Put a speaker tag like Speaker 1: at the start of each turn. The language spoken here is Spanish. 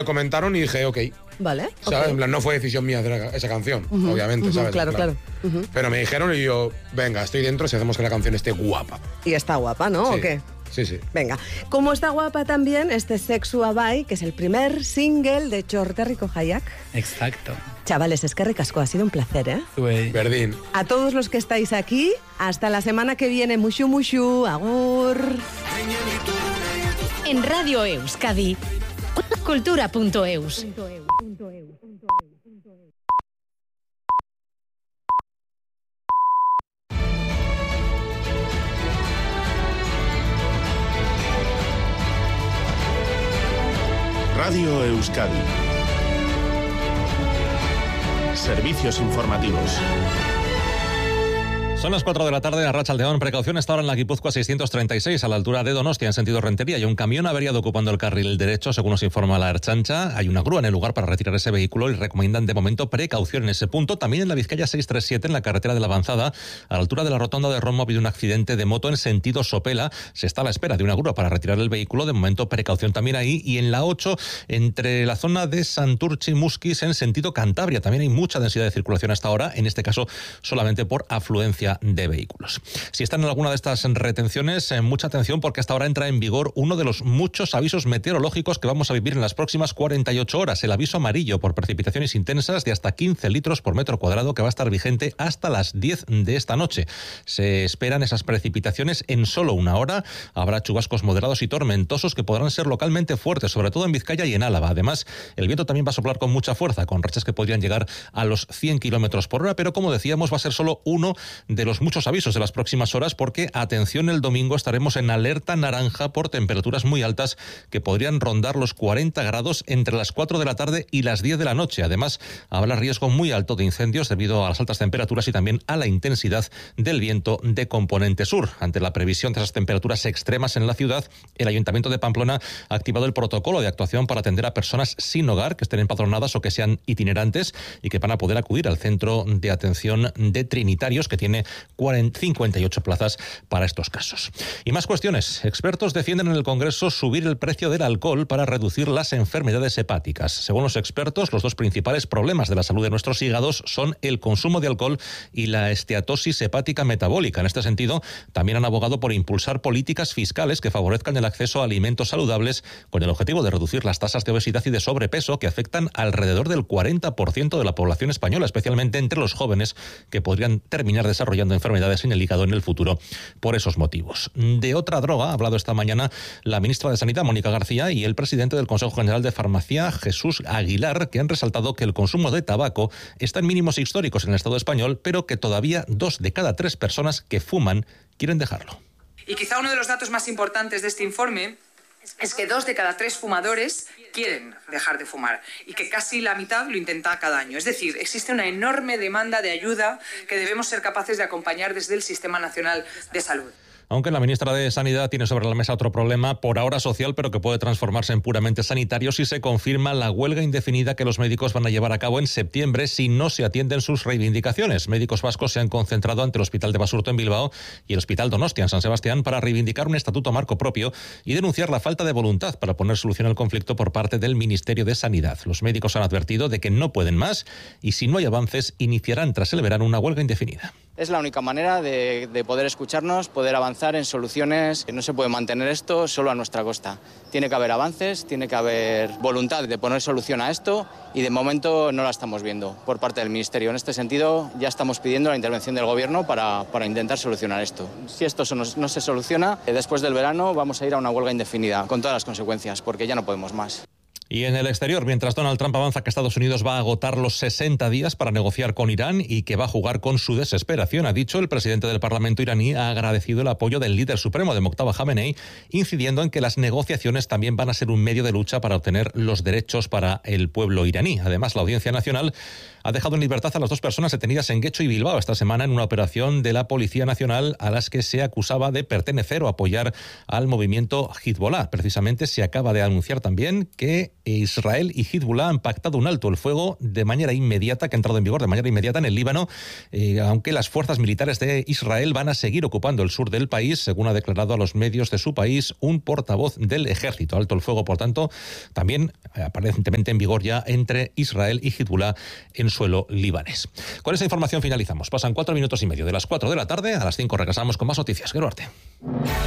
Speaker 1: comentaron y dije, ok.
Speaker 2: Vale.
Speaker 1: ¿Sabes?
Speaker 2: Okay.
Speaker 1: En plan, no fue decisión mía hacer esa canción, obviamente, ¿sabes?
Speaker 2: Claro, claro.
Speaker 1: Pero me dijeron y yo, venga, estoy dentro si hacemos que la canción esté guapa.
Speaker 2: Y está guapa, ¿no?
Speaker 1: Sí.
Speaker 2: ¿O qué?
Speaker 1: Sí.
Speaker 2: Venga, como está guapa también este Sexu Abai, que es el primer single de Chorta Rico Hayak.
Speaker 3: Exacto.
Speaker 2: Chavales, es que ricasco, ha sido un placer, ¿eh?
Speaker 1: Verdín.
Speaker 2: A todos los que estáis aquí, hasta la semana que viene. Mushu, mushu, agur.
Speaker 4: En Radio Euskadi, cultura.eus.
Speaker 5: Radio Euskadi. Servicios informativos.
Speaker 6: Son las 4 de la tarde, Arratsaldeón. Precaución está ahora en la Guipúzcoa 636, a la altura de Donostia, en sentido Rentería. Hay un camión averiado ocupando el carril derecho, según nos informa la Ertzaintza. Hay una grúa en el lugar para retirar ese vehículo y recomiendan de momento precaución en ese punto. También en la Vizcaya 637, en la carretera de la Avanzada, a la altura de la rotonda de Romo, ha habido un accidente de moto en sentido Sopela. Se está a la espera de una grúa para retirar el vehículo. De momento, precaución también ahí. Y en la 8, entre la zona de Santurchi y Musquis, en sentido Cantabria, también hay mucha densidad de circulación hasta ahora, en este caso solamente por afluencia de vehículos. Si están en alguna de estas retenciones, mucha atención, porque hasta ahora entra en vigor uno de los muchos avisos meteorológicos que vamos a vivir en las próximas 48 horas. El aviso amarillo por precipitaciones intensas de hasta 15 litros por metro cuadrado, que va a estar vigente hasta las 10 de esta noche. Se esperan esas precipitaciones en solo una hora. Habrá chubascos moderados y tormentosos que podrán ser localmente fuertes, sobre todo en Vizcaya y en Álava. Además, el viento también va a soplar con mucha fuerza, con rachas que podrían llegar a los 100 kilómetros por hora, pero como decíamos, va a ser solo uno de los muchos avisos de las próximas horas, porque, atención, el domingo estaremos en alerta naranja por temperaturas muy altas que podrían rondar los 40 grados entre las 4 de la tarde y las 10 de la noche. Además, habrá riesgo muy alto de incendios debido a las altas temperaturas y también a la intensidad del viento de componente sur. Ante la previsión de esas temperaturas extremas en la ciudad, el Ayuntamiento de Pamplona ha activado el protocolo de actuación para atender a personas sin hogar que estén empadronadas o que sean itinerantes y que van a poder acudir al centro de atención de Trinitarios, que tiene 58 plazas para estos casos. Y más cuestiones. Expertos defienden en el Congreso subir el precio del alcohol para reducir las enfermedades hepáticas. Según los expertos, los dos principales problemas de la salud de nuestros hígados son el consumo de alcohol y la esteatosis hepática metabólica. En este sentido, también han abogado por impulsar políticas fiscales que favorezcan el acceso a alimentos saludables, con el objetivo de reducir las tasas de obesidad y de sobrepeso que afectan alrededor del 40% de la población española, especialmente entre los jóvenes, que podrían terminar desarrollando enfermedades en el hígado en el futuro por esos motivos. De otra droga ha hablado esta mañana la ministra de Sanidad, Mónica García, y el presidente del Consejo General de Farmacia, Jesús Aguilar, que han resaltado que el consumo de tabaco está en mínimos históricos en el Estado español, pero que todavía 2 de cada 3 personas que fuman quieren dejarlo.
Speaker 7: Y quizá uno de los datos más importantes de este informe es que 2 de cada 3 fumadores quieren dejar de fumar y que casi la mitad lo intenta cada año. Es decir, existe una enorme demanda de ayuda que debemos ser capaces de acompañar desde el Sistema Nacional de Salud.
Speaker 6: Aunque la ministra de Sanidad tiene sobre la mesa otro problema, por ahora social, pero que puede transformarse en puramente sanitario si se confirma la huelga indefinida que los médicos van a llevar a cabo en septiembre si no se atienden sus reivindicaciones. Médicos vascos se han concentrado ante el Hospital de Basurto en Bilbao y el Hospital Donostia en San Sebastián para reivindicar un estatuto marco propio y denunciar la falta de voluntad para poner solución al conflicto por parte del Ministerio de Sanidad. Los médicos han advertido de que no pueden más y, si no hay avances, iniciarán tras el verano una huelga indefinida.
Speaker 8: Es la única manera de poder escucharnos, poder avanzar en soluciones. No se puede mantener esto solo a nuestra costa. Tiene que haber avances, tiene que haber voluntad de poner solución a esto y de momento no la estamos viendo por parte del Ministerio. En este sentido, ya estamos pidiendo la intervención del Gobierno para intentar solucionar esto. Si esto no se soluciona, después del verano vamos a ir a una huelga indefinida, con todas las consecuencias, porque ya no podemos más.
Speaker 6: Y en el exterior, mientras Donald Trump avanza que Estados Unidos va a agotar los 60 días para negociar con Irán y que va a jugar con su desesperación, ha dicho, el presidente del Parlamento iraní ha agradecido el apoyo del líder supremo de Mojtaba Khamenei, incidiendo en que las negociaciones también van a ser un medio de lucha para obtener los derechos para el pueblo iraní. Además, la Audiencia Nacional ha dejado en libertad a las 2 personas detenidas en Guecho y Bilbao esta semana en una operación de la Policía Nacional a las que se acusaba de pertenecer o apoyar al movimiento Hezbollah. Precisamente se acaba de anunciar también que Israel y Hezbollah han pactado un alto el fuego de manera inmediata, que ha entrado en vigor de manera inmediata en el Líbano, aunque las fuerzas militares de Israel van a seguir ocupando el sur del país, según ha declarado a los medios de su país un portavoz del ejército. Alto el fuego, por tanto, también aparentemente en vigor ya entre Israel y Hezbollah en suelo libanés. Con esta información finalizamos. Pasan 4 minutos y medio de las 4 de la tarde. A las 5 regresamos con más noticias. Geruarte.